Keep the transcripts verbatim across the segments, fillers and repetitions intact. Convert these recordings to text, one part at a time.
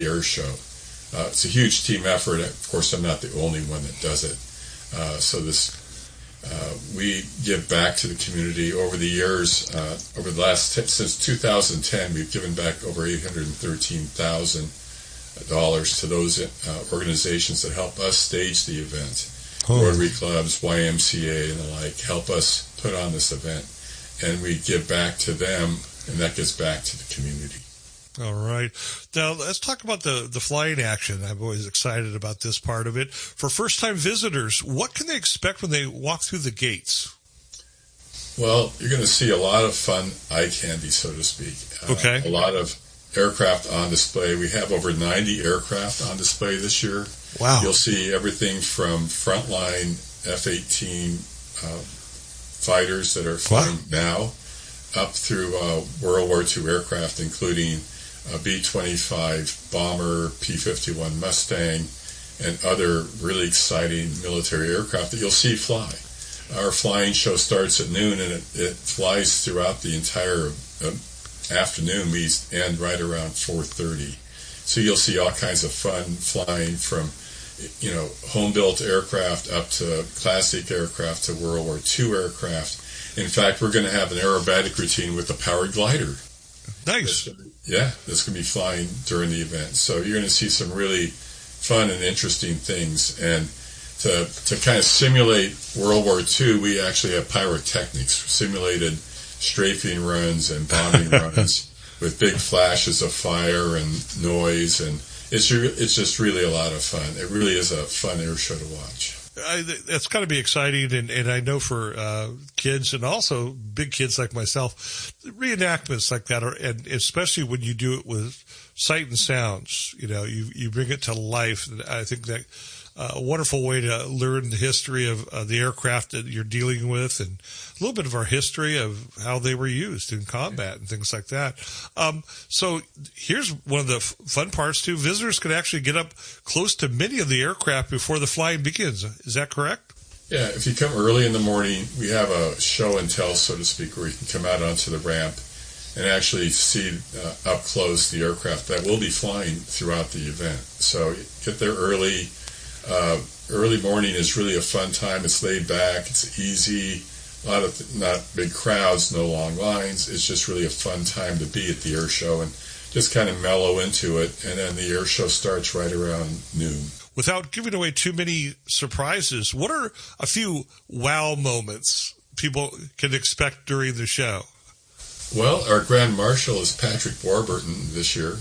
air show. Uh, it's a huge team effort. Of course, I'm not the only one that does it. Uh, so this, uh, we give back to the community over the years. Uh, over the last t- since two thousand ten, we've given back over eight hundred thirteen thousand dollars to those uh, organizations that help us stage the event. Oh. Rotary clubs, Y M C A, and the like help us put on this event, and we give back to them, and that gets back to the community. All right. Now, let's talk about the, the flying action. I'm always excited about this part of it. For first-time visitors, what can they expect when they walk through the gates? Well, you're going to see a lot of fun eye candy, so to speak. Uh, okay. A lot of aircraft on display. We have over ninety aircraft on display this year. Wow. You'll see everything from frontline F eighteen uh, fighters that are flying wow. now up through uh, World War Two aircraft, including a B twenty-five bomber, P fifty-one Mustang, and other really exciting military aircraft that you'll see fly. Our flying show starts at noon, and it, it flies throughout the entire uh, afternoon. We end right around four thirty. So you'll see all kinds of fun flying from, you know, home-built aircraft up to classic aircraft to World War Two aircraft. In fact, we're going to have an aerobatic routine with a powered glider. Nice. That's, yeah, that's going to be flying during the event. So you're going to see some really fun and interesting things. And to to kind of simulate World War Two, we actually have pyrotechnics, simulated strafing runs and bombing runs with big flashes of fire and noise. And it's it's just really a lot of fun. It really is a fun air show to watch. I, that's got to be exciting, and, and I know for uh, kids and also big kids like myself, reenactments like that, are, and especially when you do it with sight and sounds, you know, you you bring it to life. And I think that uh, a wonderful way to learn the history of uh, the aircraft that you're dealing with, and a little bit of our history of how they were used in combat and things like that. Um, so here's one of the f- fun parts too. Visitors can actually get up close to many of the aircraft before the flying begins. Is that correct? Yeah, if you come early in the morning, we have a show and tell, so to speak, where you can come out onto the ramp and actually see uh, up close the aircraft that will be flying throughout the event. So get there early. Uh, early morning is really a fun time. It's laid back. It's easy. A lot of th- not big crowds, no long lines. It's just really a fun time to be at the air show and just kind of mellow into it. And then the air show starts right around noon. Without giving away too many surprises, what are a few wow moments people can expect during the show? Well, our Grand Marshal is Patrick Warburton this year.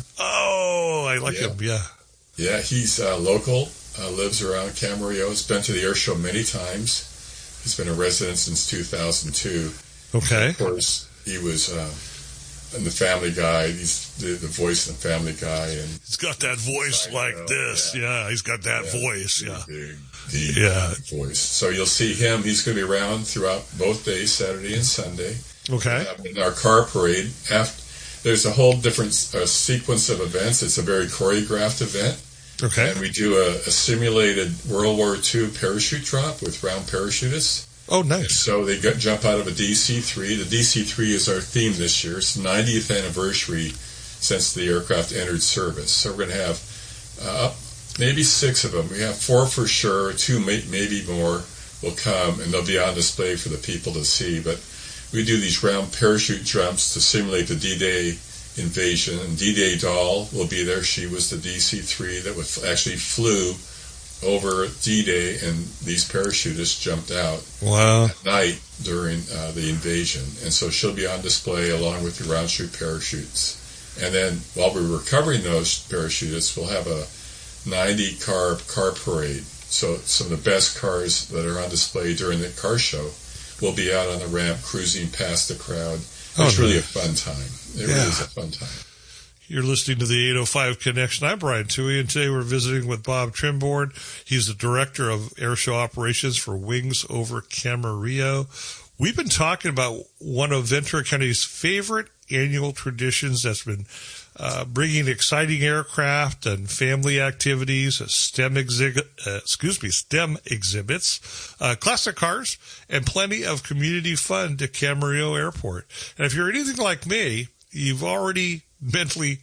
Oh, I like yeah. him, yeah. Yeah, he's uh, local, uh, lives around Camarillo, has been to the air show many times. He's been a resident since two thousand two. Okay. Of course, he was uh, in The Family Guy. He's the, the voice of The Family Guy. And he's got that voice like know, this. Yeah. yeah, he's got that yeah, voice. Yeah. Big, deep yeah. voice. So you'll see him. He's going to be around throughout both days, Saturday and Sunday. Okay. Uh, in our car parade, after, there's a whole different uh, sequence of events. It's a very choreographed event. Okay. And we do a, a simulated World War Two parachute drop with round parachutists. Oh, nice. So they get, jump out of a D C three. The D C three is our theme this year. It's the ninetieth anniversary since the aircraft entered service. So we're going to have uh, maybe six of them. We have four for sure. Two, may, maybe more, will come, and they'll be on display for the people to see. But we do these round parachute jumps to simulate the D-Day invasion. And D-Day doll will be there. She was the D C three that was actually flew over D-Day, and these parachutists jumped out wow. at night during uh, the invasion. And so she'll be on display along with the round chute parachutes. And then while we're recovering those parachutists, we'll have a ninety-car car parade. So some of the best cars that are on display during the car show will be out on the ramp cruising past the crowd. It's oh, really nice. a fun time. It yeah. really is a fun time. You're listening to the eight oh five Connection. I'm Brian Toohey, and today we're visiting with Bob Trimborn. He's the Director of Airshow Operations for Wings Over Camarillo. We've been talking about one of Ventura County's favorite annual traditions that's been uh, bringing exciting aircraft and family activities, STEM, exhi- uh, excuse me, STEM exhibits, uh, classic cars, and plenty of community fun to Camarillo Airport. And if you're anything like me, you've already mentally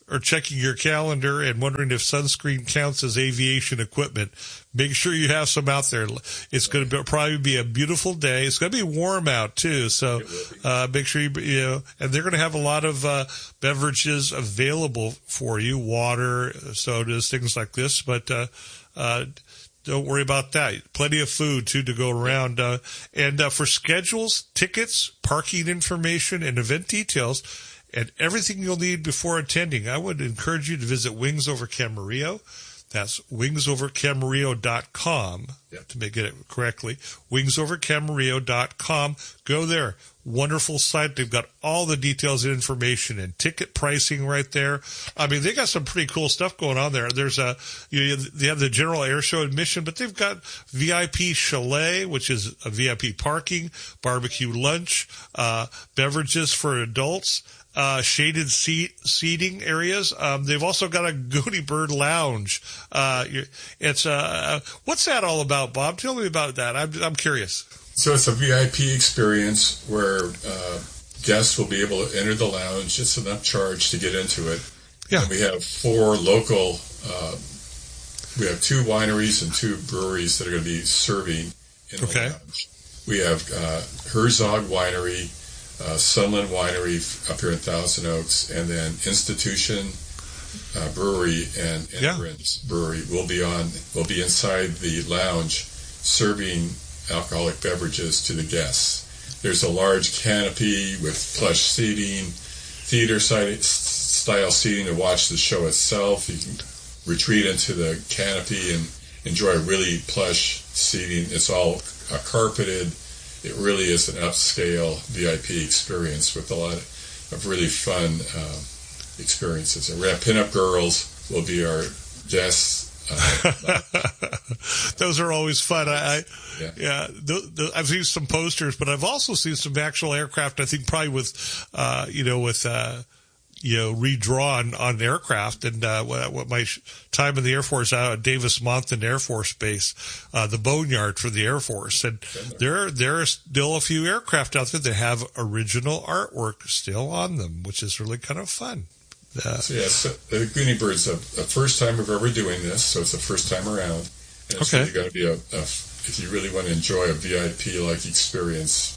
are checking your calendar and wondering if sunscreen counts as aviation equipment, make sure you have some out there. It's going to be, probably be a beautiful day. It's going to be warm out too, so uh, make sure you, you know. And they're going to have a lot of uh, beverages available for you, water, sodas, things like this. But uh, uh, don't worry about that. Plenty of food, too, to go around. Uh, and uh, for schedules, tickets, parking information, and event details, and everything you'll need before attending, I would encourage you to visit Wings Over Camarillo. That's wings over camarillo dot com, yep. to make it correctly, wings over camarillo dot com. Go there. Wonderful site. They've got all the details and information and ticket pricing right there. I mean, they got some pretty cool stuff going on there. There's a, you know, they have the general air show admission, but they've got V I P chalet, which is a V I P parking, barbecue lunch, uh, beverages for adults. Uh, shaded seat seating areas. Um, they've also got a Goody Bird lounge. Uh, it's uh, what's that all about, Bob? Tell me about that. I'm I'm curious. So it's a V I P experience where uh, guests will be able to enter the lounge. It's an upcharge to get into it. Yeah. And we have four local. Uh, we have two wineries and two breweries that are going to be serving in the okay. lounge. We have uh, Herzog Winery. Uh, Sunland Winery up here in Thousand Oaks, and then Institution uh, Brewery and, and yeah. Prince Brewery will be on. Will be inside the lounge, serving alcoholic beverages to the guests. There's a large canopy with plush seating, theater style seating to watch the show itself. You can retreat into the canopy and enjoy really plush seating. It's all uh, carpeted. It really is an upscale V I P experience with a lot of really fun uh, experiences. And we have Pinup Girls will be our guests. Uh, Those are always fun. I, I yeah, yeah the, the, I've seen some posters, but I've also seen some actual aircraft. I think probably with, uh, you know, with. Uh, you know, redrawn on aircraft. And uh, what, what my time in the Air Force, out at Davis Monthan Air Force Base, uh, the boneyard for the Air Force. And there, there are still a few aircraft out there that have original artwork still on them, which is really kind of fun. Uh, so, yeah, so the Goonie Bird's a, a first time we're ever doing this, so it's the first time around. And it's okay. really going to be a, a, if you really want to enjoy a V I P-like experience,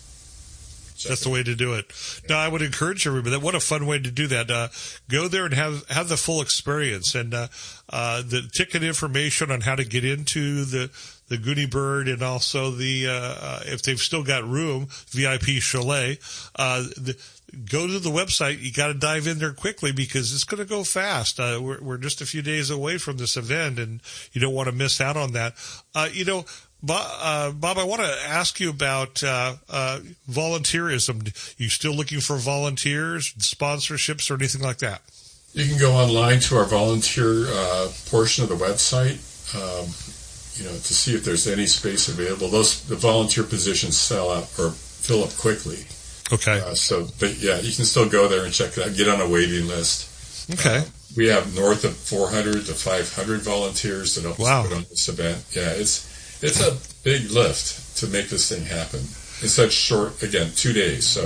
that's the way to do it. No, I would encourage everybody. What a fun way to do that. Uh, go there and have, have the full experience. And, uh, uh, the ticket information on how to get into the, the Goonie Bird and also the, uh, uh, if they've still got room, V I P chalet, uh, the, go to the website. You got to dive in there quickly because it's going to go fast. Uh, we're, we're just a few days away from this event and you don't want to miss out on that. Uh, you know, Bob, uh, Bob, I want to ask you about uh, uh, volunteerism. You still looking for volunteers, sponsorships, or anything like that? You can go online to our volunteer uh, portion of the website, um, you know, to see if there's any space available. Those the volunteer positions sell out or fill up quickly. Okay. Uh, so, but yeah, you can still go there and check it out. Get on a waiting list. Okay. Uh, we have north of four hundred to five hundred volunteers that help wow. us put on this event. Yeah, it's. It's a big lift to make this thing happen in such short, again, two days. So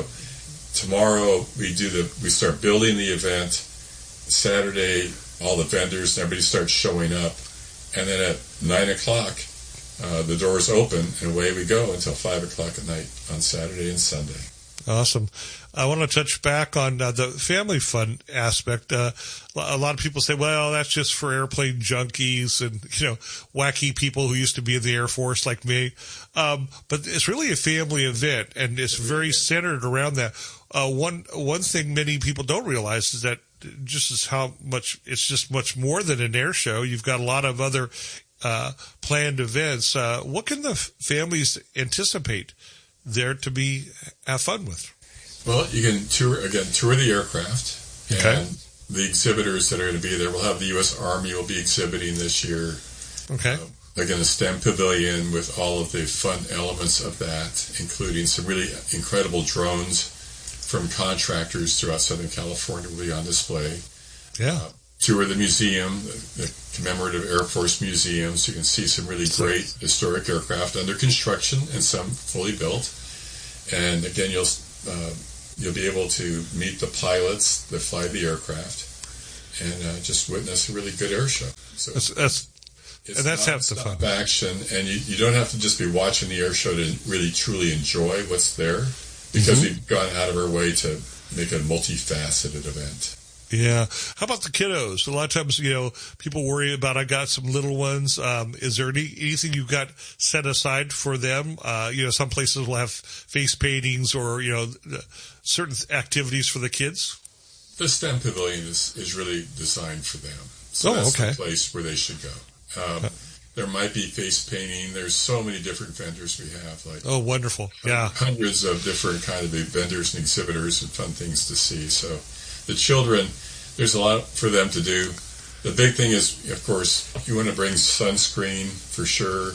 tomorrow we do the, we start building the event. Saturday, all the vendors and everybody starts showing up. And then at nine o'clock, uh, the doors open and away we go until five o'clock at night on Saturday and Sunday. Awesome. I want to touch back on uh, the family fun aspect. Uh, a lot of people say, well, that's just for airplane junkies and, you know, wacky people who used to be in the Air Force like me. Um, but it's really a family event, and it's very centered around that. Uh, one one thing many people don't realize is that just as how much it's just much more than an air show. You've got a lot of other uh, planned events. Uh, what can the f- families anticipate there to be have fun with? Well, you can tour again, tour the aircraft, okay. and the exhibitors that are going to be there. We'll have the U S Army will be exhibiting this year. Okay. Uh, again, a STEM pavilion with all of the fun elements of that, including some really incredible drones from contractors throughout Southern California will be on display. Yeah. Uh, tour the museum, the, the commemorative Air Force Museum, so you can see some really great historic aircraft under construction and some fully built. And again, you'll uh, you'll be able to meet the pilots that fly the aircraft. and uh, just witness a really good air show. So that's, that's it's and that's half the fun. Action, and you, you don't have to just be watching the air show to really truly enjoy what's there, because mm-hmm. we've gone out of our way to make a multifaceted event. Yeah. How about the kiddos? A lot of times, you know, people worry about, I got some little ones. Um, is there any, anything you've got set aside for them? Uh, you know, some places will have face paintings or, you know, certain activities for the kids. The STEM Pavilion is, is really designed for them. So oh, that's okay. the place where they should go. Um, there might be face painting. There's so many different vendors we have. Like oh, wonderful. Yeah. Hundreds of different kind of vendors and exhibitors and fun things to see. So the children, there's a lot for them to do. The big thing is, of course, you want to bring sunscreen for sure.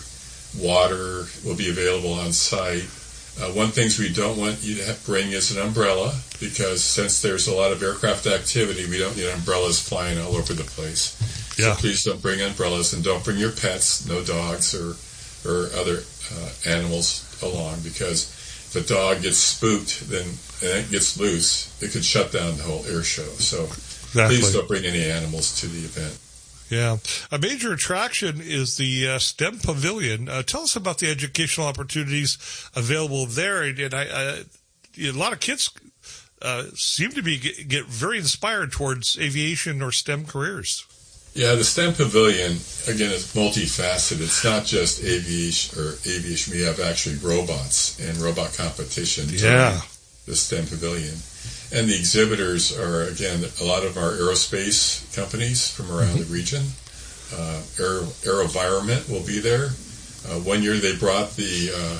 Water will be available on site. Uh, one thing we don't want you to have, bring is an umbrella, because since there's a lot of aircraft activity, we don't need umbrellas flying all over the place. Yeah. So please don't bring umbrellas, and don't bring your pets, no dogs or or other uh, animals along, because if a dog gets spooked, then and it gets loose, it could shut down the whole air show. So exactly. Please don't bring any animals to the event. Yeah. A major attraction is the uh, STEM Pavilion. Uh, tell us about the educational opportunities available there. And I, I, a lot of kids uh, seem to be get, get very inspired towards aviation or STEM careers. Yeah, the STEM Pavilion, again, is multifaceted. It's not just aviation or aviation. We have actually robots and robot competition during yeah. the STEM Pavilion. And the exhibitors are, again, a lot of our aerospace companies from around mm-hmm. the region. Uh, Aero, AeroVironment will be there. Uh, one year they brought the uh,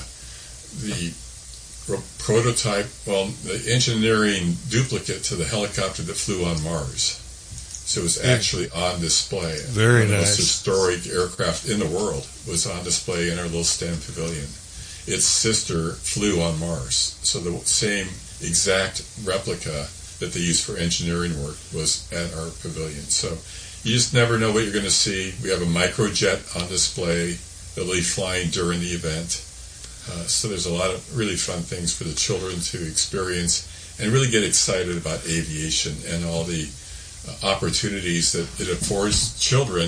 the prototype, well, the engineering duplicate to the helicopter that flew on Mars. So it was actually on display. Very One of the nice. most historic aircraft in the world was on display in our little STEM Pavilion. Its sister flew on Mars. So the same exact replica that they used for engineering work was at our pavilion. So you just never know what you're going to see. We have a microjet on display that'll be flying during the event. Uh, so there's a lot of really fun things for the children to experience and really get excited about aviation and all the uh, opportunities that it affords children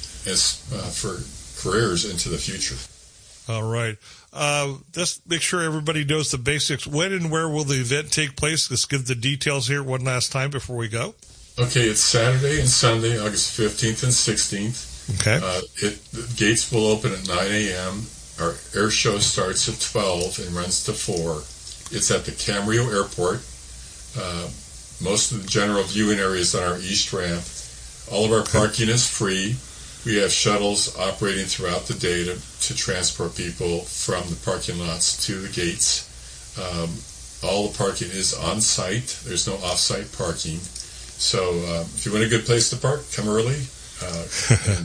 as uh, for careers into the future. All right. Uh, just make sure everybody knows the basics. When and where will the event take place? Let's give the details here one last time before we go. Okay, it's Saturday and Sunday, August fifteenth and sixteenth. Okay. Uh, it, the gates will open at nine a.m. Our air show starts at twelve and runs to four. It's at the Camarillo Airport. Uh, most of the general viewing areas on our east ramp. All of our parking is free. We have shuttles operating throughout the day to, to transport people from the parking lots to the gates. Um, all the parking is on site. There's no off-site parking. So uh, if you want a good place to park, come early uh, and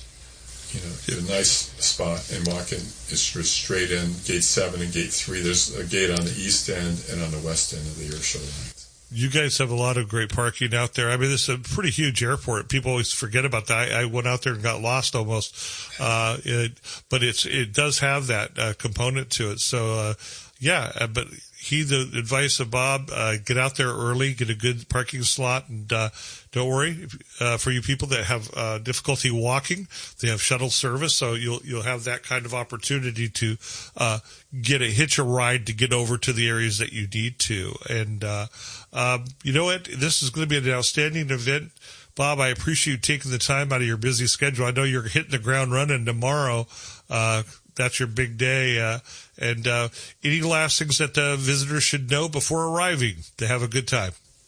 you know get a nice spot and walk in. It's straight in, gate seven and gate three. There's a gate on the east end and on the west end of the air show line. You guys have a lot of great parking out there. I mean, this is a pretty huge airport. People always forget about that. I, I went out there and got lost almost. Uh, it, but it's, it does have that uh, component to it. So, uh, yeah, but heed the advice of Bob. Uh, get out there early, get a good parking slot, and uh, don't worry. Uh, for you people that have uh, difficulty walking, they have shuttle service, so you'll you'll have that kind of opportunity to uh, get a hitch a ride to get over to the areas that you need to. And uh, um, you know what? This is going to be an outstanding event. Bob, I appreciate you taking the time out of your busy schedule. I know you're hitting the ground running tomorrow. Uh, that's your big day. Uh, and uh, any last things that uh, visitors should know before arriving to have a good time?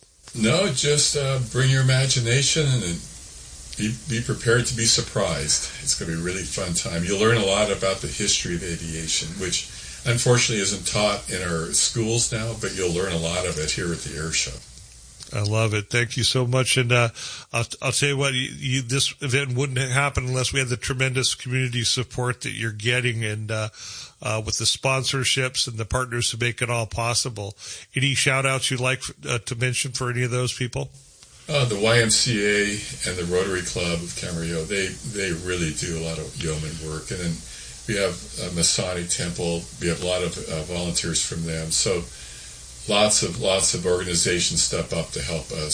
No, just uh, bring your imagination and be, be prepared to be surprised. It's going to be a really fun time. You'll learn a lot about the history of aviation, which unfortunately isn't taught in our schools now, but you'll learn a lot of it here at the Air Show. I love it. Thank you so much. And uh, I'll, I'll tell you what, you, you, this event wouldn't happen unless we had the tremendous community support that you're getting, and uh, uh, with the sponsorships and the partners who make it all possible. Any shout-outs you'd like uh, to mention for any of those people? Uh, the Y M C A and the Rotary Club of Camarillo, they, they really do a lot of yeoman work. And then we have uh, Masani Temple. We have a lot of uh, volunteers from them. So lots of lots of organizations step up to help us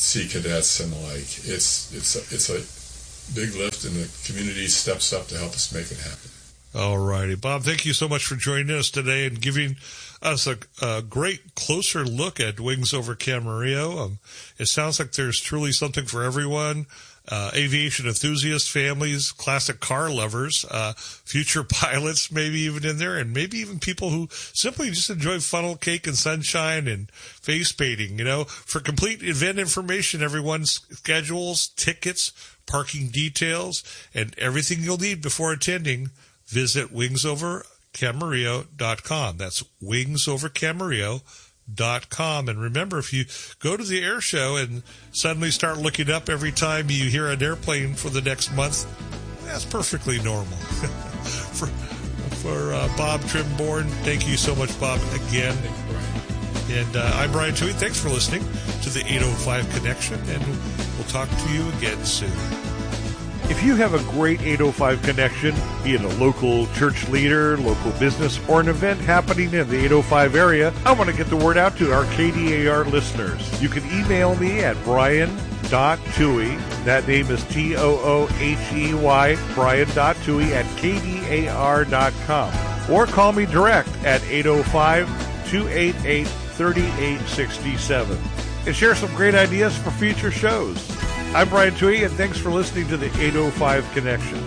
Sea Cadets and the like. It's it's a, it's a big lift, and the community steps up to help us make it happen. All righty. Bob, thank you so much for joining us today and giving us a, a great closer look at Wings Over Camarillo. Um, it sounds like there's truly something for everyone. Uh, aviation enthusiasts, families, classic car lovers, uh, future pilots, maybe even in there, and maybe even people who simply just enjoy funnel cake and sunshine and face painting. You know, for complete event information, everyone's schedules, tickets, parking details, and everything you'll need before attending, visit wings over camarillo dot com. That's wings over camarillo dot com. And remember, if you go to the air show and suddenly start looking up every time you hear an airplane for the next month, that's perfectly normal. for for uh, Bob Trimborn, thank you so much, Bob, again. And uh, I'm Brian Toohey. Thanks for listening to the eight oh five Connection, and we'll talk to you again soon. If you have a great eight oh five connection, be it a local church leader, local business, or an event happening in the eight oh five area, I want to get the word out to our K D A R listeners. You can email me at brian dot toohey, that name is T O O H E Y, brian dot toohey at K D A R dot com, or call me direct at eight oh five, two eight eight, three eight six seven and share some great ideas for future shows. I'm Brian Toohey, and thanks for listening to the eight oh five Connection.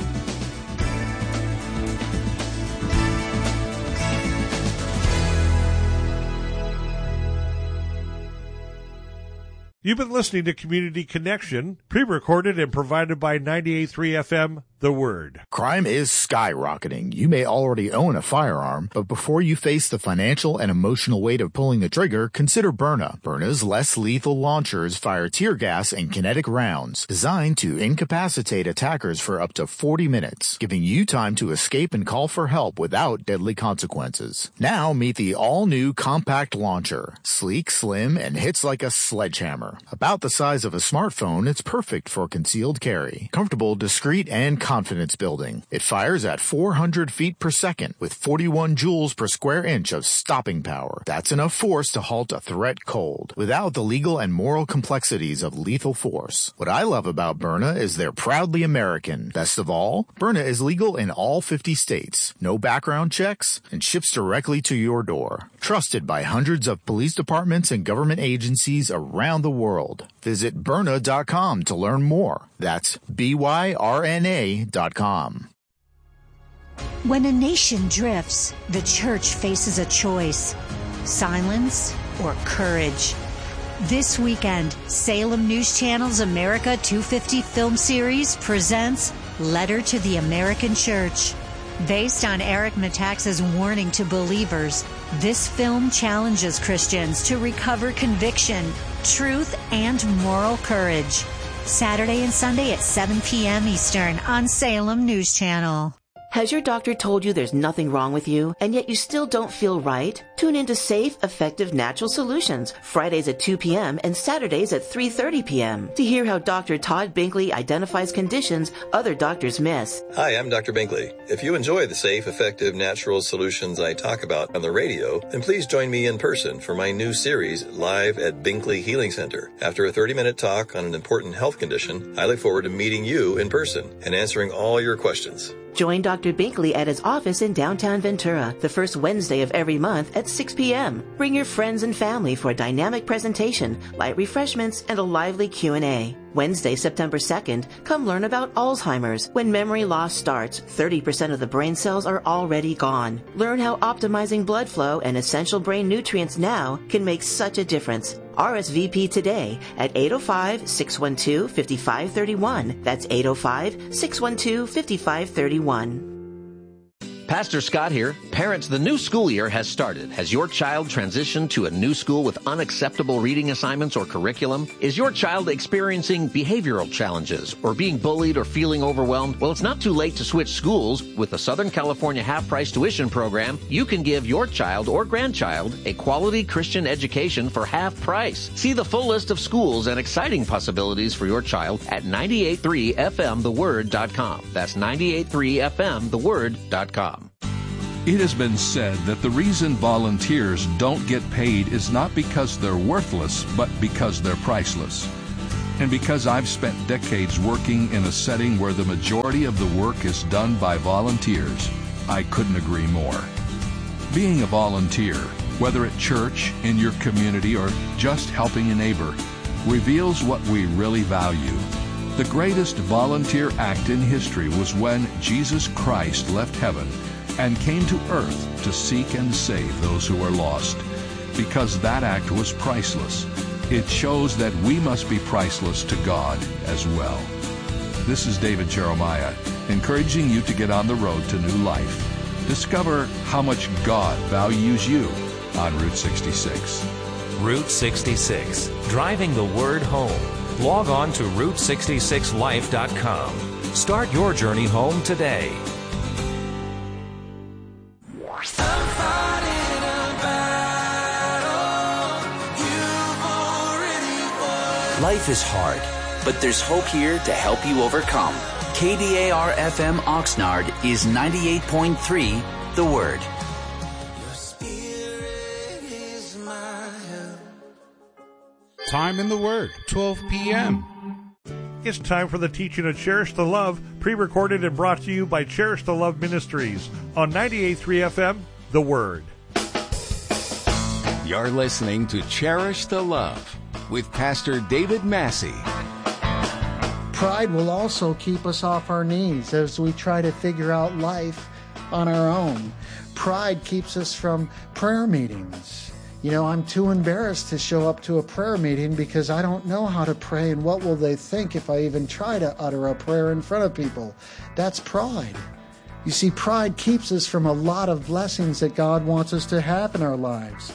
You've been listening to Community Connection, pre-recorded and provided by ninety-eight point three F M, The Word. Crime is skyrocketing. You may already own a firearm, but before you face the financial and emotional weight of pulling the trigger, consider Byrna. Byrna's less lethal launchers fire tear gas and kinetic rounds, designed to incapacitate attackers for up to forty minutes, giving you time to escape and call for help without deadly consequences. Now meet the all-new compact launcher. Sleek, slim, and hits like a sledgehammer. About the size of a smartphone, it's perfect for concealed carry. Comfortable, discreet, and confidence building. It fires at four hundred feet per second with forty-one joules per square inch of stopping power. That's enough force to halt a threat cold, without the legal and moral complexities of lethal force. What I love about Byrna is they're proudly American. Best of all, Byrna is legal in all fifty states, no background checks, and ships directly to your door. Trusted by hundreds of police departments and government agencies around the world. World. Visit Byrna dot com to learn more. That's B Y R N A dot com. When a nation drifts, the church faces a choice: silence or courage. This weekend, Salem News Channel's America two fifty film series presents Letter to the American Church. Based on Eric Metaxas' warning to believers, this film challenges Christians to recover conviction, truth, and moral courage. Saturday and Sunday at seven p.m. Eastern on Salem News Channel. Has your doctor told you there's nothing wrong with you, and yet you still don't feel right? Tune into Safe, Effective Natural Solutions, Fridays at two p.m. and Saturdays at three thirty p.m. to hear how Doctor Todd Binkley identifies conditions other doctors miss. Hi, I'm Doctor Binkley. If you enjoy the safe, effective, natural solutions I talk about on the radio, then please join me in person for my new series, Live at Binkley Healing Center. After a thirty-minute talk on an important health condition, I look forward to meeting you in person and answering all your questions. Join Doctor Binkley at his office in downtown Ventura the first Wednesday of every month at six p.m. Bring your friends and family for a dynamic presentation, light refreshments, and a lively Q and A. Wednesday, September second, come learn about Alzheimer's. When memory loss starts, thirty percent of the brain cells are already gone. Learn how optimizing blood flow and essential brain nutrients now can make such a difference. R S V P today at eight oh five, six one two, five five three one. That's eight oh five, six one two, five five three one. Pastor Scott here. Parents, the new school year has started. Has your child transitioned to a new school with unacceptable reading assignments or curriculum? Is your child experiencing behavioral challenges or being bullied or feeling overwhelmed? Well, it's not too late to switch schools. With the Southern California half-price tuition program, you can give your child or grandchild a quality Christian education for half price. See the full list of schools and exciting possibilities for your child at ninety-eight point three F M the word dot com. That's ninety-eight point three F M the word dot com. It has been said that the reason volunteers don't get paid is not because they're worthless, but because they're priceless. And because I've spent decades working in a setting where the majority of the work is done by volunteers, I couldn't agree more. Being a volunteer, whether at church, in your community, or just helping a neighbor, reveals what we really value. The greatest volunteer act in history was when Jesus Christ left heaven and came to earth to seek and save those who are lost. Because that act was priceless, it shows that we must be priceless to God as well. This is David Jeremiah, encouraging you to get on the road to new life. Discover how much God values you on Route sixty-six. Route sixty-six, driving the word home. Log on to route sixty-six life dot com. Start your journey home today. Life is hard, but there's hope here to help you overcome. K D A R F M Oxnard is ninety-eight point three, The Word. Time in the Word, twelve p.m. It's time for the teaching of Cherish the Love, pre-recorded and brought to you by Cherish the Love Ministries on ninety-eight point three F M, The Word. You're listening to Cherish the Love with Pastor David Massey. Pride will also keep us off our knees as we try to figure out life on our own. Pride keeps us from prayer meetings. You know, I'm too embarrassed to show up to a prayer meeting because I don't know how to pray, and what will they think if I even try to utter a prayer in front of people? That's pride. You see, pride keeps us from a lot of blessings that God wants us to have in our lives.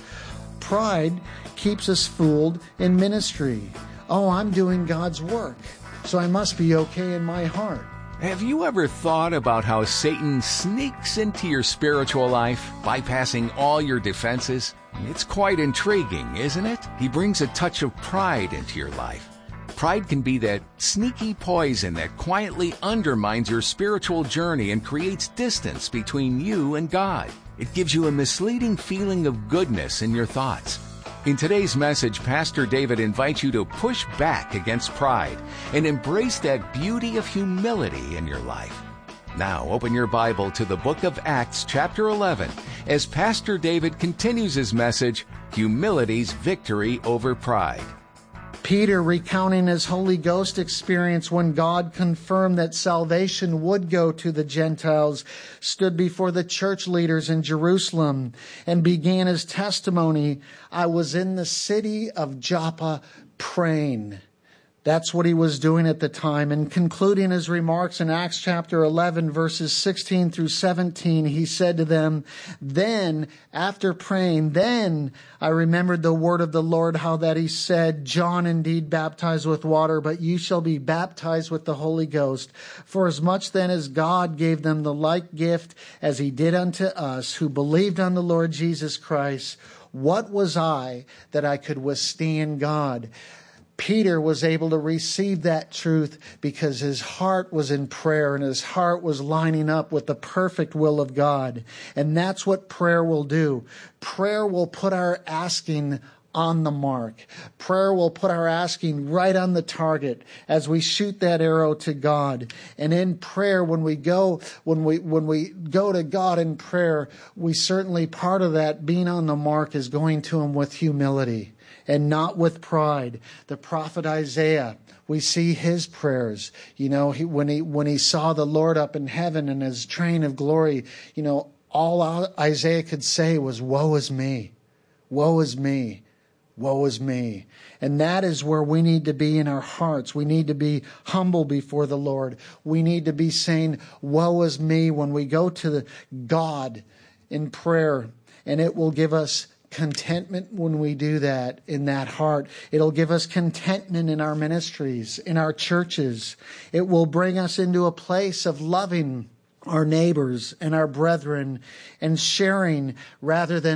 Pride keeps us fooled in ministry. Oh, I'm doing God's work, so I must be okay in my heart. Have you ever thought about how Satan sneaks into your spiritual life, bypassing all your defenses? It's quite intriguing, isn't it? He brings a touch of pride into your life. Pride can be that sneaky poison that quietly undermines your spiritual journey and creates distance between you and God. It gives you a misleading feeling of goodness in your thoughts. In today's message, Pastor David invites you to push back against pride and embrace that beauty of humility in your life. Now, open your Bible to the book of Acts, chapter eleven, as Pastor David continues his message, Humility's Victory Over Pride. Peter, recounting his Holy Ghost experience when God confirmed that salvation would go to the Gentiles, stood before the church leaders in Jerusalem and began his testimony. I was in the city of Joppa praying. That's what he was doing at the time. And concluding his remarks in Acts chapter eleven, verses sixteen through seventeen, he said to them, then, after praying, then I remembered the word of the Lord, how that he said, John indeed baptized with water, but you shall be baptized with the Holy Ghost. For as much then as God gave them the like gift as he did unto us, who believed on the Lord Jesus Christ, what was I that I could withstand God? Peter was able to receive that truth because his heart was in prayer and his heart was lining up with the perfect will of God. And that's what prayer will do. Prayer will put our asking on the mark. Prayer will put our asking right on the target as we shoot that arrow to God. And in prayer, when we go, when we, when we go to God in prayer, we certainly, part of that being on the mark is going to him with humility and not with pride. The prophet Isaiah, we see his prayers. You know, he, when he when he saw the Lord up in heaven in his train of glory, you know, all Isaiah could say was, woe is me, woe is me, woe is me. And that is where we need to be in our hearts. We need to be humble before the Lord. We need to be saying, woe is me, when we go to the God in prayer. And it will give us contentment when we do that in that heart. It'll give us contentment in our ministries, in our churches. It will bring us into a place of loving our neighbors and our brethren and sharing rather than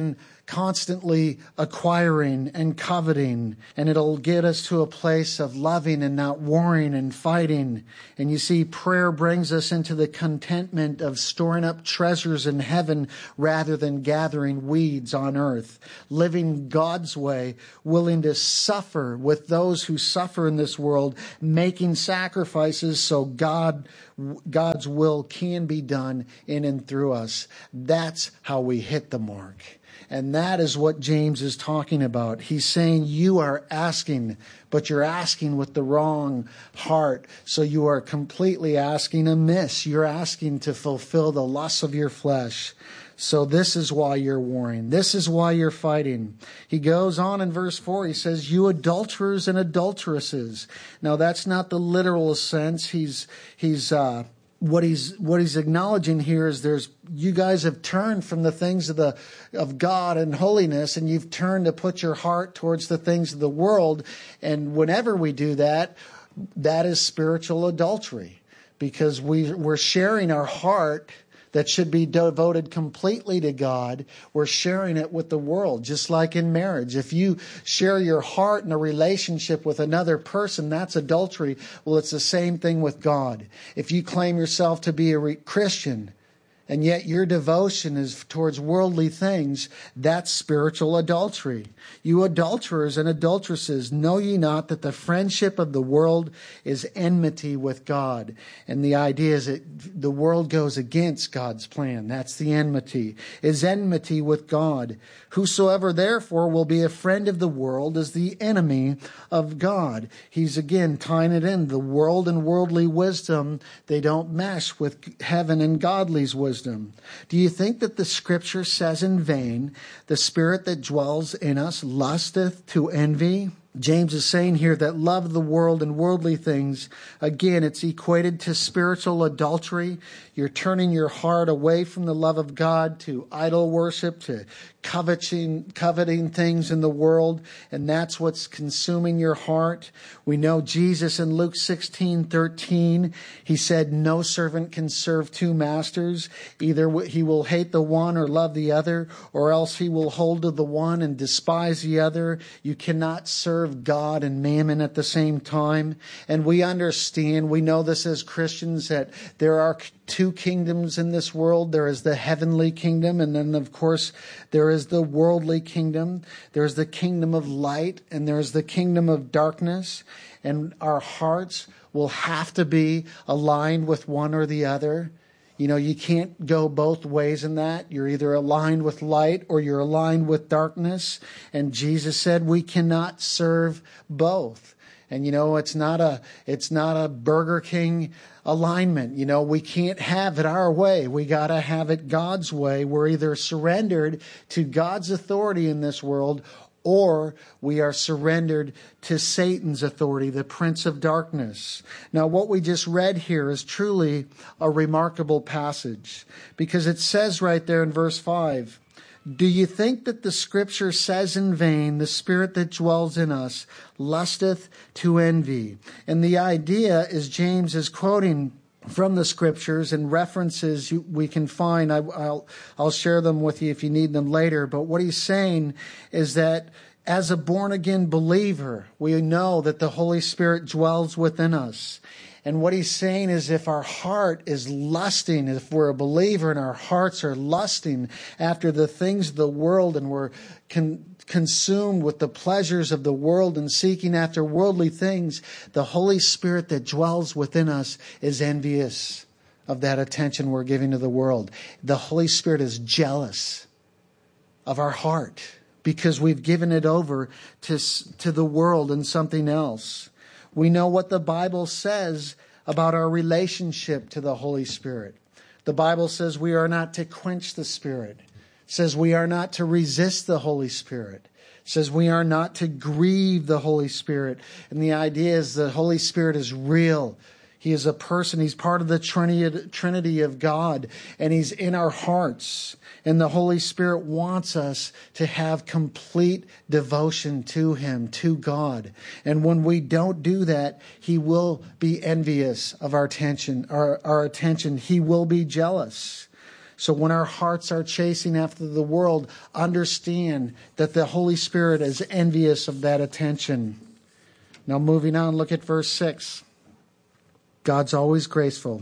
constantly acquiring and coveting, and it'll get us to a place of loving and not warring and fighting. And you see, prayer brings us into the contentment of storing up treasures in heaven rather than gathering weeds on earth. Living God's way, willing to suffer with those who suffer in this world, making sacrifices so God God's will can be done in and through us. That's how we hit the mark. And that is what James is talking about. He's saying you are asking, but you're asking with the wrong heart. So you are completely asking amiss. You're asking to fulfill the lusts of your flesh. So this is why you're warring. This is why you're fighting. He goes on in verse four. He says, you adulterers and adulteresses. Now that's not the literal sense. He's, he's, uh, what he's, what he's acknowledging here is there's, you guys have turned from the things of the, of God and holiness, and you've turned to put your heart towards the things of the world. And whenever we do that, that is spiritual adultery, because we, we're sharing our heart that should be devoted completely to God. We're sharing it with the world, just like in marriage. If you share your heart in a relationship with another person, that's adultery. Well, it's the same thing with God. If you claim yourself to be a re- Christian, and yet your devotion is towards worldly things, that's spiritual adultery. You adulterers and adulteresses, know ye not that the friendship of the world is enmity with God? And the idea is that the world goes against God's plan. That's the enmity. Is enmity with God. Whosoever therefore will be a friend of the world is the enemy of God. He's again tying it in. The world and worldly wisdom, they don't mesh with heaven and godly's wisdom. Do you think that the scripture says in vain, the spirit that dwells in us lusteth to envy? James is saying here that love of the world and worldly things, again, it's equated to spiritual adultery. You're turning your heart away from the love of God to idol worship, to coveting, coveting things in the world, and that's what's consuming your heart. We know Jesus in Luke sixteen thirteen, he said, no servant can serve two masters. Either he will hate the one or love the other, or else he will hold to the one and despise the other. You cannot serve God and mammon at the same time. And we understand, we know this as Christians, that there are two kingdoms in this world. There is the heavenly kingdom, and then of course there is the worldly kingdom. There's the kingdom of light, and there's the kingdom of darkness. And our hearts will have to be aligned with one or the other. You know, you can't go both ways in that. You're either aligned with light or you're aligned with darkness. And Jesus said we cannot serve both. And, you know, it's not a, it's not a Burger King alignment. You know, we can't have it our way. We got to have it God's way. We're either surrendered to God's authority in this world, or we are surrendered to Satan's authority, the prince of darkness. Now, what we just read here is truly a remarkable passage, because it says right there in verse five, do you think that the scripture says in vain, the spirit that dwells in us lusteth to envy? And the idea is James is quoting from the scriptures and references you, we can find. I, I'll, I'll share them with you if you need them later. But what he's saying is that as a born-again believer, we know that the Holy Spirit dwells within us. And what he's saying is if our heart is lusting, if we're a believer and our hearts are lusting after the things of the world, and we're con- consumed with the pleasures of the world and seeking after worldly things, the Holy Spirit that dwells within us is envious of that attention we're giving to the world. The Holy Spirit is jealous of our heart because we've given it over to, to the world and something else. We know what the Bible says about our relationship to the Holy Spirit. The Bible says we are not to quench the Spirit. It says we are not to resist the Holy Spirit. It says we are not to grieve the Holy Spirit. And the idea is the Holy Spirit is real. He is a person. He's part of the Trinity of God, and He's in our hearts. And the Holy Spirit wants us to have complete devotion to Him, to God. And when we don't do that, He will be envious of our attention, our, our attention. He will be jealous. So when our hearts are chasing after the world, understand that the Holy Spirit is envious of that attention. Now moving on, look at verse six. God's always graceful.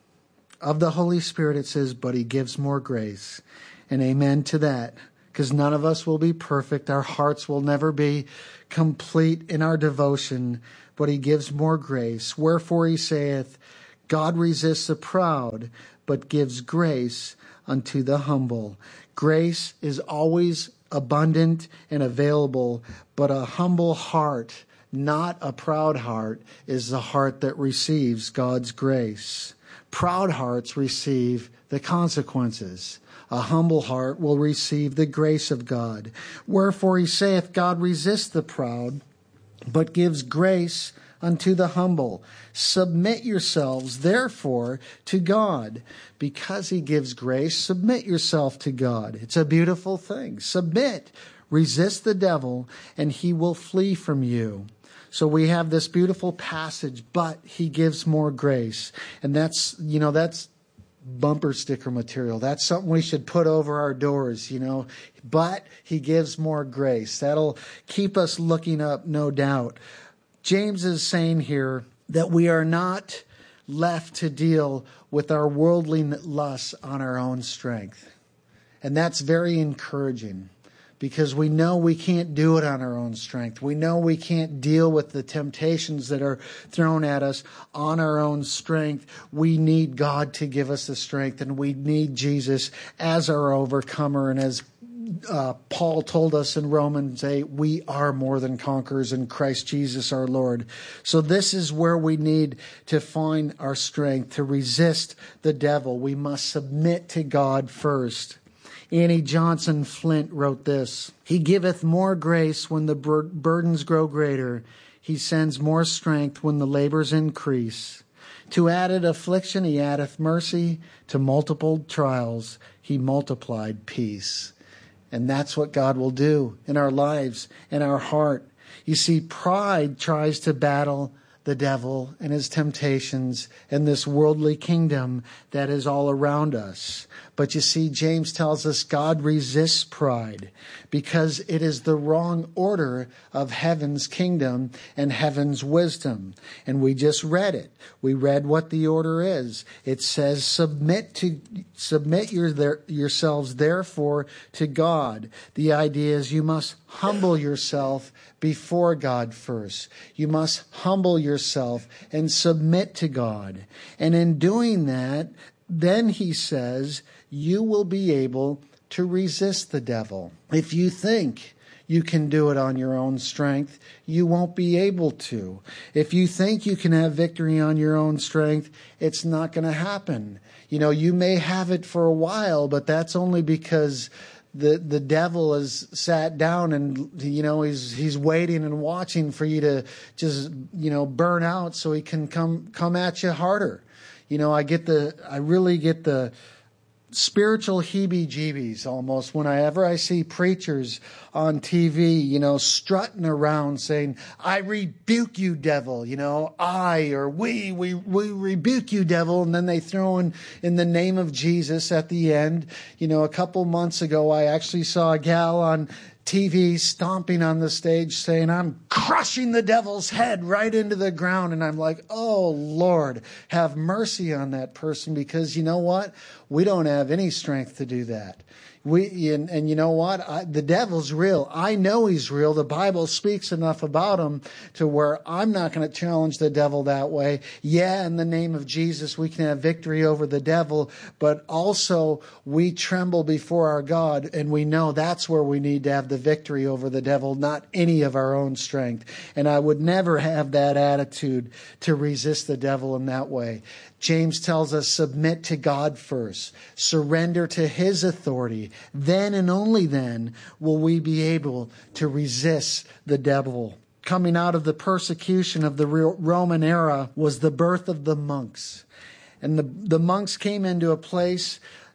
Of the Holy Spirit it says, but he gives more grace. And amen to that. Because none of us will be perfect. Our hearts will never be complete in our devotion. But he gives more grace. Wherefore he saith, God resists the proud, but gives grace unto the humble. Grace is always abundant and available, but a humble heart, not a proud heart, is the heart that receives God's grace. Proud hearts receive the consequences. A humble heart will receive the grace of God. Wherefore he saith, God resists the proud, but gives grace unto the humble. Submit yourselves, therefore, to God. Because he gives grace, submit yourself to God. It's a beautiful thing. Submit. Resist the devil, and he will flee from you. So we have this beautiful passage, but he gives more grace. And that's, you know, that's bumper sticker material. That's something we should put over our doors, you know. But he gives more grace. That'll keep us looking up, no doubt. James is saying here that we are not left to deal with our worldly lusts on our own strength. And that's very encouraging, because we know we can't do it on our own strength. We know we can't deal with the temptations that are thrown at us on our own strength. We need God to give us the strength, and we need Jesus as our overcomer. And as uh, Paul told us in Romans eight, we are more than conquerors in Christ Jesus our Lord. So this is where we need to find our strength to resist the devil. We must submit to God first. Annie Johnson Flint wrote this: He giveth more grace when the bur- burdens grow greater. He sends more strength when the labors increase. To added affliction he addeth mercy. To multiple trials he multiplied peace. And that's what God will do in our lives, in our heart. You see, pride tries to battle the devil and his temptations and this worldly kingdom that is all around us. But you see, James tells us God resists pride because it is the wrong order of heaven's kingdom and heaven's wisdom. And we just read it. We read what the order is. It says, submit to submit your, their, yourselves therefore to God. The idea is you must humble yourself before God first. You must humble yourself and submit to God. And in doing that, then he says, you will be able to resist the devil. If you think you can do it on your own strength, you won't be able to. If you think you can have victory on your own strength, it's not going to happen. You know, you may have it for a while, but that's only because the the devil has sat down and, you know, he's he's waiting and watching for you to just, you know, burn out so he can come come at you harder. You know, I get the I really get the spiritual heebie-jeebies almost whenever I see preachers on T V, you know, strutting around saying, I rebuke you, devil, you know, I or we, we, we rebuke you, devil. And then they throw in, in the name of Jesus at the end. You know, a couple months ago, I actually saw a gal on T V stomping on the stage saying, I'm crushing the devil's head right into the ground. And I'm like, oh, Lord, have mercy on that person, because you know what? We don't have any strength to do that. We and, and you know what? I, the devil's real. I know he's real. The Bible speaks enough about him to where I'm not going to challenge the devil that way. Yeah, in the name of Jesus, we can have victory over the devil, but also we tremble before our God, and we know that's where we need to have the victory over the devil, not any of our own strength. And I would never have that attitude to resist the devil in that way. James tells us, submit to God first. Surrender to his authority. Then and only then will we be able to resist the devil. Coming out of the persecution of the Roman era was the birth of the monks. And the, the monks came into a place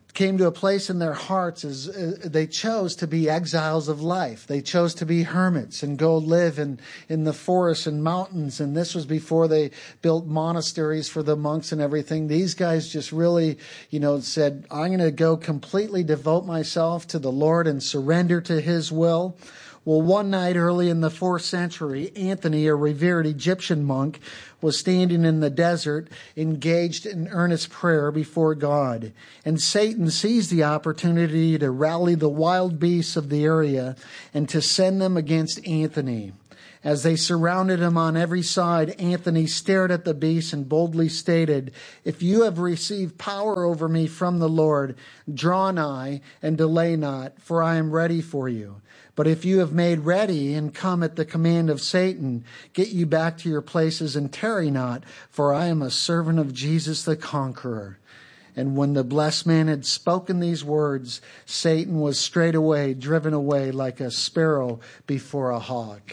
came to a place in their hearts as uh, they chose to be exiles of life. They chose to be hermits and go live in, in the forests and mountains. And this was before they built monasteries for the monks and everything. These guys just really, you know, said, I'm going to go completely devote myself to the Lord and surrender to his will. Well, one night early in the fourth century, Anthony, a revered Egyptian monk, was standing in the desert, engaged in earnest prayer before God. And Satan seized the opportunity to rally the wild beasts of the area and to send them against Anthony. As they surrounded him on every side, Anthony stared at the beasts and boldly stated, if you have received power over me from the Lord, draw nigh and delay not, for I am ready for you. But if you have made ready and come at the command of Satan, get you back to your places and tarry not, for I am a servant of Jesus the conqueror. And when the blessed man had spoken these words, Satan was straightway driven away like a sparrow before a hawk.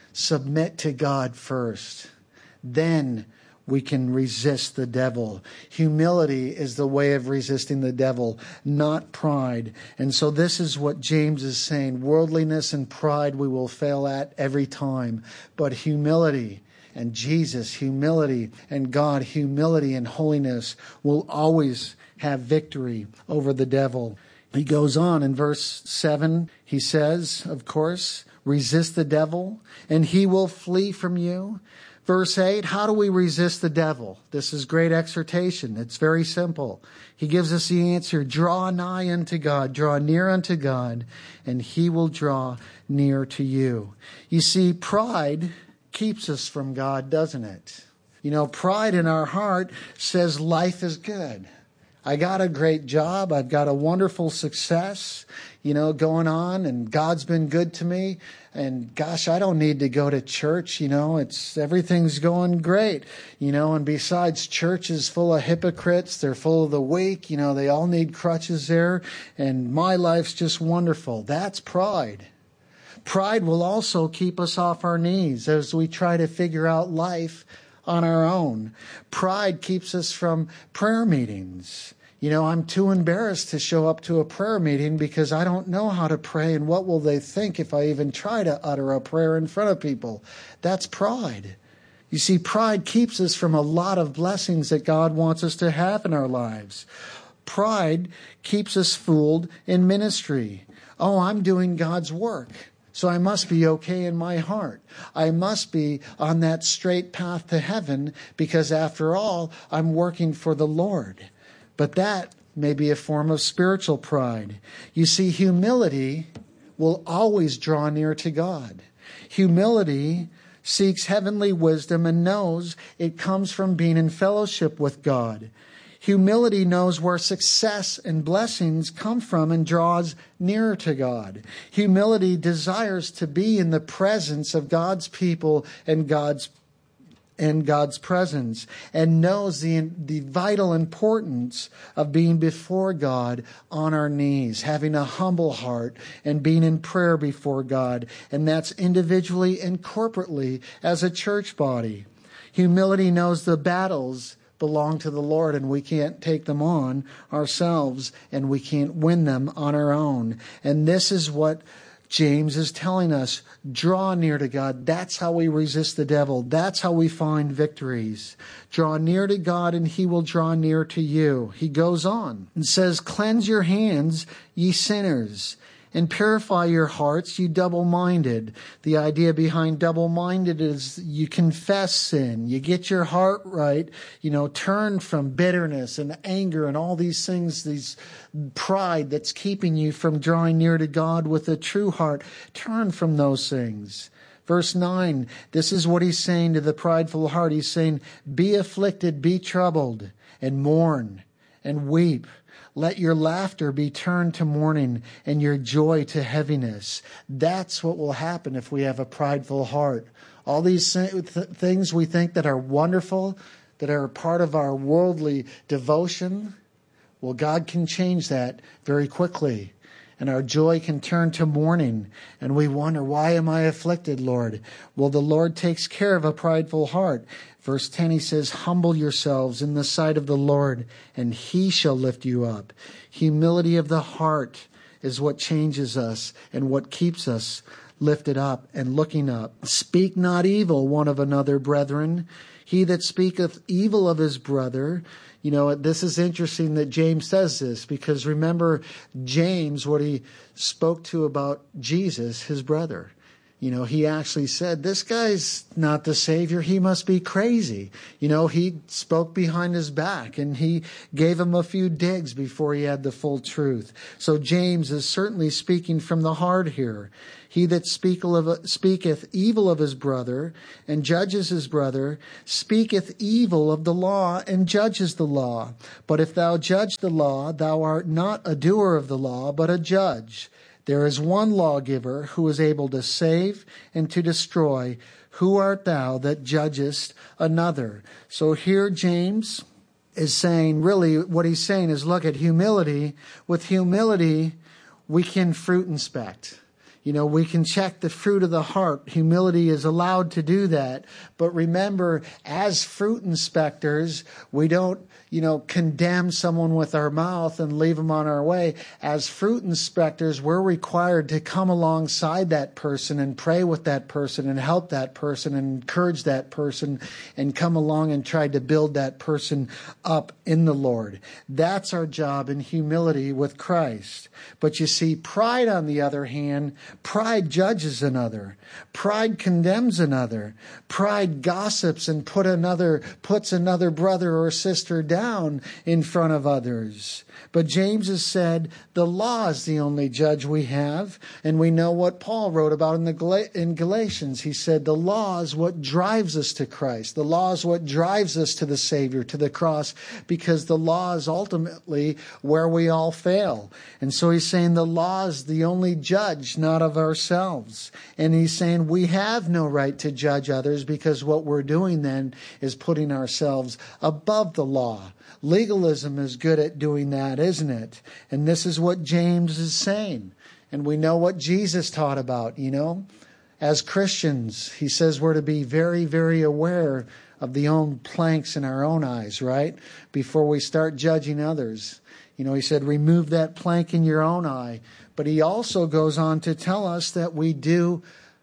Submit to God first. Then we can resist the devil. Humility is the way of resisting the devil, not pride. And so this is what James is saying. Worldliness and pride we will fail at every time. But humility and Jesus, humility and God, humility and holiness will always have victory over the devil. He goes on in verse seven. He says, of course, resist the devil and he will flee from you. Verse eight, how do we resist the devil? This is great exhortation. It's very simple. He gives us the answer, draw nigh unto God, draw near unto God, and he will draw near to you. You see, pride keeps us from God, doesn't it? You know, pride in our heart says life is good. I got a great job. I've got a wonderful success, you know, going on, and God's been good to me. And gosh, I don't need to go to church. You know, it's everything's going great, you know, and besides, church is full of hypocrites. They're full of the weak. You know, they all need crutches there. And my life's just wonderful. That's pride. Pride will also keep us off our knees as we try to figure out life on our own. Pride keeps us from prayer meetings. You know, I'm too embarrassed to show up to a prayer meeting because I don't know how to pray, and what will they think if I even try to utter a prayer in front of people? That's pride. You see, pride keeps us from a lot of blessings that God wants us to have in our lives. Pride keeps us fooled in ministry. Oh, I'm doing God's work, so I must be okay in my heart. I must be on that straight path to heaven because, after all, I'm working for the Lord. But that may be a form of spiritual pride. You see, humility will always draw near to God. Humility seeks heavenly wisdom and knows it comes from being in fellowship with God. Humility knows where success and blessings come from and draws nearer to God. Humility desires to be in the presence of God's people and God's in God's presence, and knows the, the vital importance of being before God on our knees, having a humble heart and being in prayer before God. And that's individually and corporately as a church body. Humility knows the battles belong to the Lord and we can't take them on ourselves and we can't win them on our own. And this is what James is telling us, draw near to God. That's how we resist the devil. That's how we find victories. Draw near to God and he will draw near to you. He goes on and says, cleanse your hands, ye sinners, and purify your hearts, you double-minded. The idea behind double-minded is you confess sin. You get your heart right, you know, turn from bitterness and anger and all these things, these pride that's keeping you from drawing near to God with a true heart. Turn from those things. Verse nine, this is what he's saying to the prideful heart. He's saying, be afflicted, be troubled, and mourn, and weep. Let your laughter be turned to mourning and your joy to heaviness. That's what will happen if we have a prideful heart. All these th- things we think that are wonderful, that are part of our worldly devotion, well, God can change that very quickly. and our joy can turn to mourning, and we wonder, why am I afflicted, Lord? Well, the Lord takes care of a prideful heart. Verse ten, he says, humble yourselves in the sight of the Lord, and he shall lift you up. Humility of the heart is what changes us and what keeps us lifted up and looking up. Speak not evil one of another, brethren. He that speaketh evil of his brother. You know, this is interesting that James says this, because remember James, what he spoke to about Jesus, his brother. You know, he actually said, this guy's not the Savior. He must be crazy. You know, he spoke behind his back and he gave him a few digs before he had the full truth. So James is certainly speaking from the heart here. He that speaketh evil of his brother and judges his brother speaketh evil of the law and judges the law. But if thou judge the law, thou art not a doer of the law, but a judge. There is one lawgiver who is able to save and to destroy. Who art thou that judgest another? So here James is saying, really what he's saying is, look at humility. With humility, we can fruit inspect. You know, we can check the fruit of the heart. Humility is allowed to do that. But remember, as fruit inspectors, we don't, you know, condemn someone with our mouth and leave them on our way. As fruit inspectors, we're required to come alongside that person and pray with that person and help that person and encourage that person and come along and try to build that person up in the Lord. That's our job in humility with Christ. But you see, pride, on the other hand, pride judges another. Pride condemns another. Pride gossips and put another, puts another brother or sister down in front of others. But James has said the law is the only judge we have. And we know what Paul wrote about in the Gal- in Galatians. He said the law is what drives us to Christ. The law is what drives us to the Savior, to the cross, because the law is ultimately where we all fail. And so he's saying the law is the only judge, not of ourselves. And he's saying we have no right to judge others, because what we're doing then is putting ourselves above the law. Legalism is good at doing that, isn't it? And this is what James is saying. And we know what Jesus taught about, you know. As Christians, he says we're to be very, very aware of the own planks in our own eyes, right? Before we start judging others. You know, he said, remove that plank in your own eye. But he also goes on to tell us that we do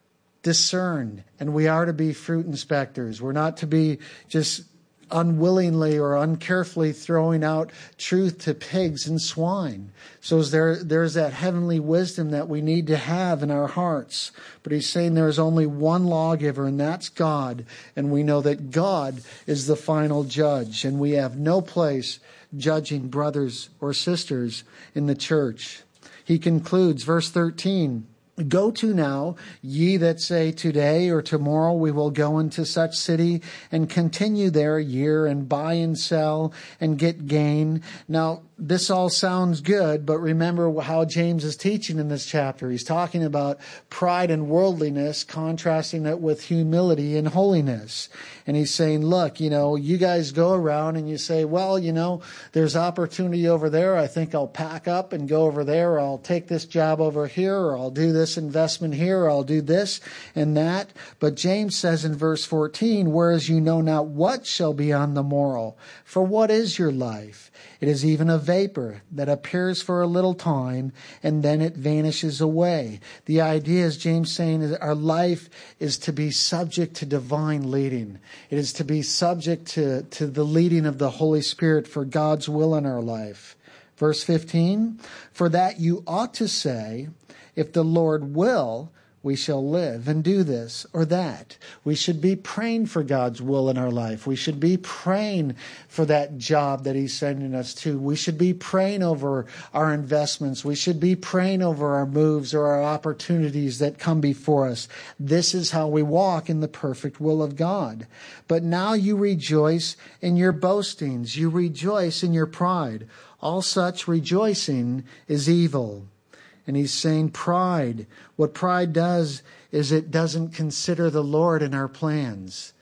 discern, and we are to be fruit inspectors. We're not to be just unwillingly or uncarefully throwing out truth to pigs and swine. So there, there's that heavenly wisdom that we need to have in our hearts. But he's saying there is only one lawgiver, and that's God. And we know that God is the final judge, and we have no place judging brothers or sisters in the church. He concludes, verse thirteen, go to now, ye that say today or tomorrow we will go into such city and continue there a year and buy and sell and get gain. Now, this all sounds good, but remember how James is teaching in this chapter. He's talking about pride and worldliness, contrasting it with humility and holiness. And he's saying, look, you know, you guys go around and you say, well, you know, there's opportunity over there. I think I'll pack up and go over there. Or I'll take this job over here, or I'll do this investment here, or I'll do this and that. But James says in verse fourteen, whereas you know not what shall be on the morrow. For what is your life? It is even a vapor that appears for a little time and then it vanishes away. The idea is, James saying, is our life is to be subject to divine leading. It is to be subject to, to the leading of the Holy Spirit for God's will in our life. Verse fifteen, for that you ought to say, if the Lord will, we shall live and do this or that. We should be praying for God's will in our life. We should be praying for that job that he's sending us to. We should be praying over our investments. We should be praying over our moves or our opportunities that come before us. This is how we walk in the perfect will of God. But now you rejoice in your boastings. You rejoice in your pride. All such rejoicing is evil. And he's saying pride. What pride does is it doesn't consider the Lord in our plans.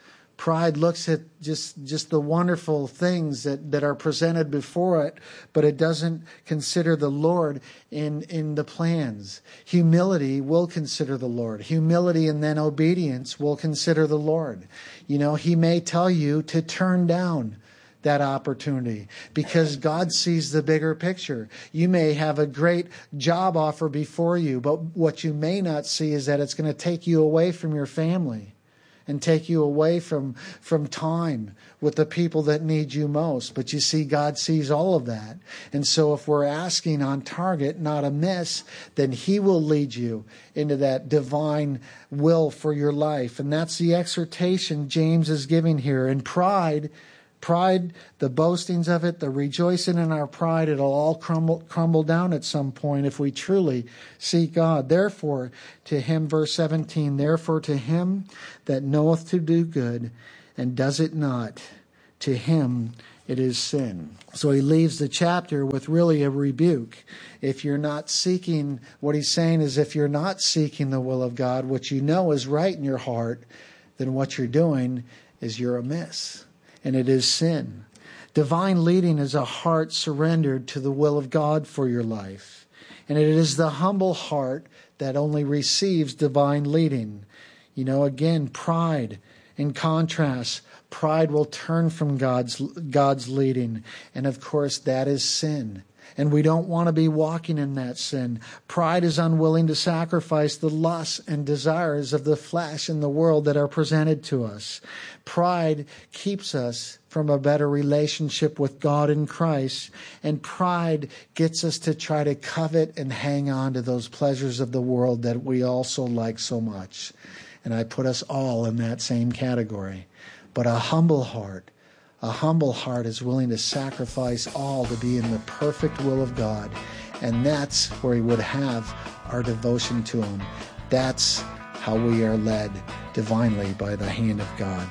Pride looks at just just the wonderful things that, that are presented before it, but it doesn't consider the Lord in, in the plans. Humility will consider the Lord. Humility and then obedience will consider the Lord. You know, He may tell you to turn down that opportunity because God sees the bigger picture. You may have a great job offer before you, but what you may not see is that it's going to take you away from your family and take you away from, from time with the people that need you most. But you see, God sees all of that. And so if we're asking on target, not amiss, then He will lead you into that divine will for your life. And that's the exhortation James is giving here. And pride Pride, the boastings of it, the rejoicing in our pride, it'll all crumble, crumble down at some point if we truly seek God. Therefore, to him, verse seventeen, therefore to him that knoweth to do good and does it not, to him it is sin. So he leaves the chapter with really a rebuke. If you're not seeking, what he's saying is if you're not seeking the will of God, what you know is right in your heart, then what you're doing is you're amiss. And it is sin. Divine leading is a heart surrendered to the will of God for your life. And it is the humble heart that only receives divine leading. You know, again, pride. In contrast, pride will turn from God's, God's leading. And of course, that is sin. And we don't want to be walking in that sin. Pride is unwilling to sacrifice the lusts and desires of the flesh and the world that are presented to us. Pride keeps us from a better relationship with God in Christ. And pride gets us to try to covet and hang on to those pleasures of the world that we also like so much. And I put us all in that same category. But a humble heart, A humble heart is willing to sacrifice all to be in the perfect will of God. And that's where He would have our devotion to Him. That's how we are led divinely by the hand of God.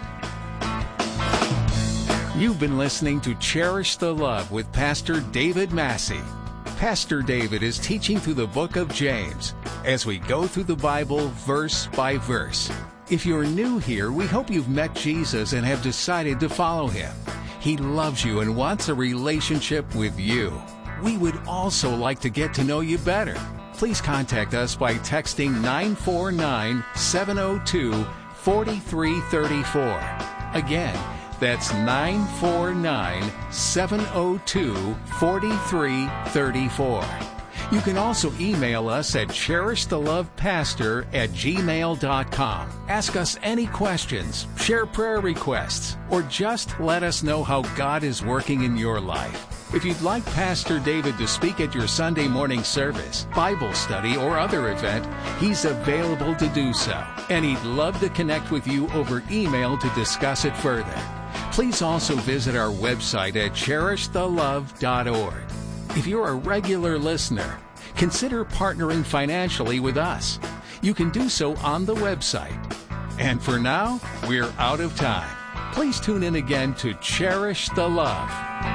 You've been listening to Cherish the Love with Pastor David Massey. Pastor David is teaching through the book of James as we go through the Bible verse by verse. If you're new here, we hope you've met Jesus and have decided to follow Him. He loves you and wants a relationship with you. We would also like to get to know you better. Please contact us by texting nine four nine, seven oh two, four three three four. Again, that's nine four nine, seven oh two, four three three four. You can also email us at cherish the love pastor at gmail dot com. Ask us any questions, share prayer requests, or just let us know how God is working in your life. If you'd like Pastor David to speak at your Sunday morning service, Bible study, or other event, he's available to do so. And he'd love to connect with you over email to discuss it further. Please also visit our website at cherish the love dot org. If you're a regular listener, consider partnering financially with us. You can do so on the website. And for now, we're out of time. Please tune in again to Cherish the Love.